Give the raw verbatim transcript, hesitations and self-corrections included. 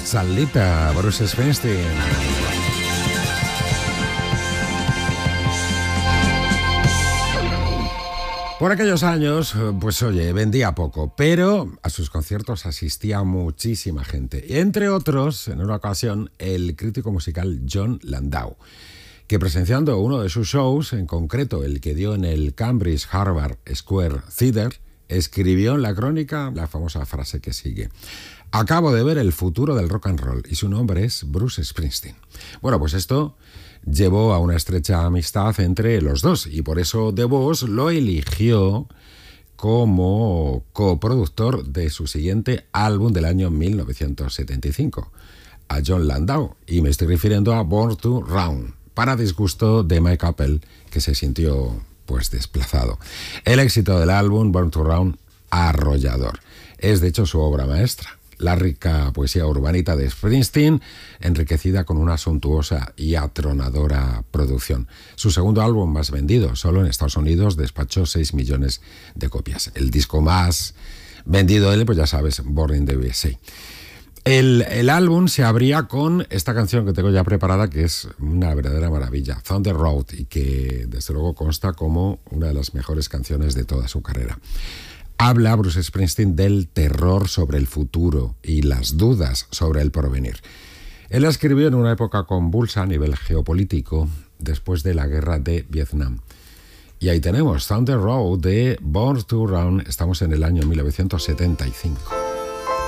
Salita, Bruce Springsteen. Por aquellos años, pues oye, vendía poco, pero a sus conciertos asistía muchísima gente. Entre otros, en una ocasión, el crítico musical Jon Landau, que presenciando uno de sus shows, en concreto el que dio en el Cambridge Harvard Square Theatre, escribió en la crónica la famosa frase que sigue: acabo de ver el futuro del rock and roll y su nombre es Bruce Springsteen. Bueno, pues esto llevó a una estrecha amistad entre los dos y por eso The Boss lo eligió como coproductor de su siguiente álbum del año mil novecientos setenta y cinco, a Jon Landau, y me estoy refiriendo a Born to Run, para disgusto de Mike Appel, que se sintió pues desplazado. El éxito del álbum Born to Run, arrollador, es de hecho su obra maestra. La rica poesía urbanita de Springsteen, enriquecida con una suntuosa y atronadora producción. Su segundo álbum más vendido, solo en Estados Unidos, despachó seis millones de copias. El disco más vendido de él, pues ya sabes, Born in the U S A. El, el álbum se abría con esta canción que tengo ya preparada, que es una verdadera maravilla, Thunder Road, y que desde luego consta como una de las mejores canciones de toda su carrera. Habla Bruce Springsteen del terror sobre el futuro y las dudas sobre el porvenir. Él la escribió en una época convulsa a nivel geopolítico, después de la guerra de Vietnam. Y ahí tenemos Thunder Road de Born to Run, estamos en el año mil novecientos setenta y cinco.